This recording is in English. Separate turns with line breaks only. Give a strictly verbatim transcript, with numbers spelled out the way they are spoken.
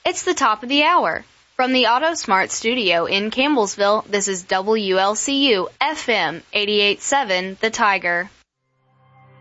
It's the top of the hour. From the AutoSmart studio in Campbellsville, this is W L C U F M eighty-eight point seven The Tiger.